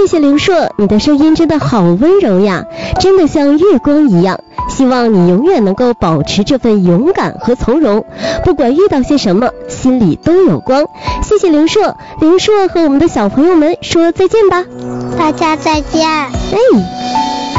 谢谢灵硕，你的声音真的好温柔呀，真的像月光一样。希望你永远能够保持这份勇敢和从容，不管遇到些什么，心里都有光。谢谢灵硕，灵硕和我们的小朋友们说再见吧。 大家再见。 哎。